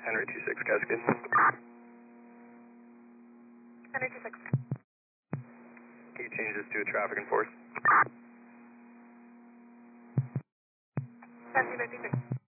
Henry 26 Cascade. Henry 26. He changes to a traffic enforce. Henry 96.